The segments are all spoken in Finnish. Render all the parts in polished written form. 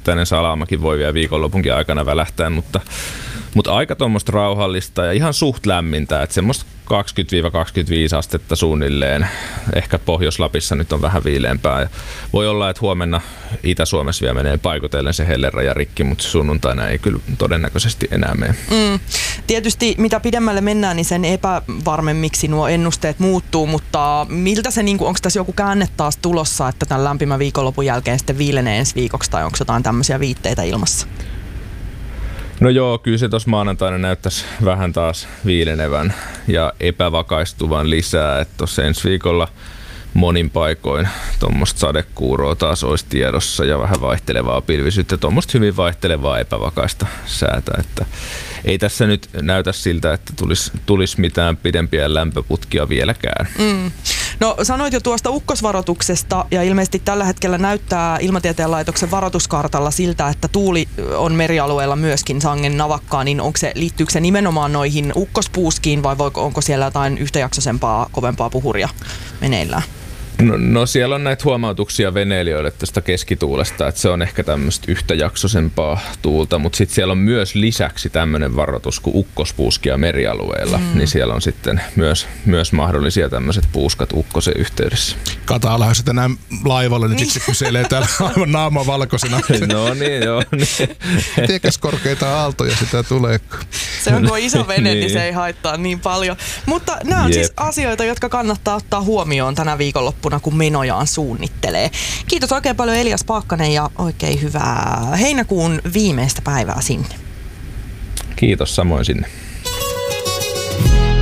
yksittäinen salamakin voi vielä viikonlopunkin aikana välähtää, mutta aika tuommoista rauhallista ja ihan suht lämmintä, että semmoista 20-25 astetta suunnilleen. Ehkä Pohjois-Lapissa nyt on vähän viileämpää. Ja voi olla, että huomenna Itä-Suomessa vielä menee paikotellen se helleraja rikki, mutta sunnuntaina ei kyllä todennäköisesti enää mene. Tietysti mitä pidemmälle mennään, niin sen epävarmemmiksi nuo ennusteet muuttuu, mutta miltä se, onko tässä joku käänne taas tulossa, että tämän lämpimän viikonlopun jälkeen sitten viilenee ensi viikoksi, tai onko jotain tämmöisiä viitteitä ilmassa? No joo, kyllä se tuossa maanantaina näyttäisi vähän taas viilenevän ja epävakaistuvan lisää, että tuossa ensi viikolla monin paikoin tuommoista sadekuuroa taas olisi tiedossa ja vähän vaihtelevaa pilvisyyttä, tuommoista hyvin vaihtelevaa epävakaista säätä, että ei tässä nyt näytä siltä, että tulisi mitään pidempiä lämpöputkia vieläkään. No sanoit jo tuosta ukkosvaroituksesta ja ilmeisesti tällä hetkellä näyttää Ilmatieteen laitoksen varoituskartalla siltä, että tuuli on merialueella myöskin sangen navakkaa, niin liittyykö se nimenomaan noihin ukkospuuskiin vai onko siellä jotain yhtäjaksoisempaa, kovempaa puhuria meneillään? No siellä on näitä huomautuksia veneilijöille tästä keskituulesta, että se on ehkä tämmöistä yhtäjaksoisempaa tuulta, mutta sitten siellä on myös lisäksi tämmöinen varoitus kuin ukkospuuskia merialueella, niin siellä on sitten myös mahdollisia tämmöiset puuskat ukkosen yhteydessä. Kata lähdössä tänään laivalle, nyt itse kyselee täällä aivan naama valkoisena. No niin, joo. Niin. Tiekäs korkeita aaltoja sitä tulee. Se on tuo iso vene, niin se ei haittaa niin paljon. Mutta nämä on siis asioita, jotka kannattaa ottaa huomioon tänä viikonloppuna, kun menojaan suunnittelee. Kiitos oikein paljon Elias Paakkanen ja oikein hyvää heinäkuun viimeistä päivää sinne. Kiitos samoin sinne.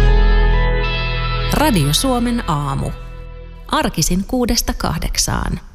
Radio Suomen aamu. Arkisin 6–8.